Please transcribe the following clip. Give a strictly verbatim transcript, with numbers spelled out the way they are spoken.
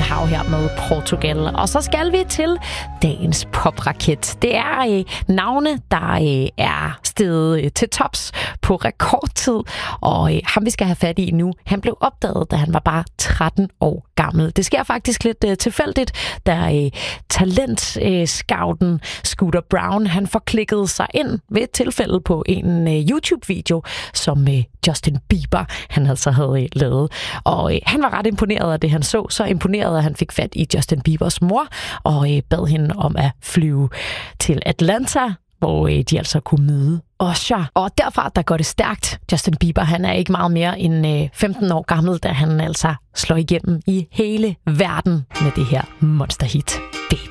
Hav her med Portugal. Og så skal vi til dagens popraket. Det er øh, navne, der øh, er steget øh, til tops på rekordtid. Og øh, ham, vi skal have fat i nu, han blev opdaget, da han var bare tretten år gammel. Det sker faktisk lidt øh, tilfældigt, da øh, talentscouten øh, Scooter Brown, han forklikkede sig ind ved et tilfælde på en øh, YouTube-video, som øh, Justin Bieber, han altså havde øh, lavet. Og øh, han var ret imponeret af det, han så. Så imponeret, at han fik fat i Justin Biebers mor, og øh, bad hende om at flyve til Atlanta, hvor øh, de altså kunne møde Usher. Og derfra, der går det stærkt. Justin Bieber, han er ikke meget mere end øh, femten år gammel, da han altså slår igennem i hele verden med det her monsterhit, Baby.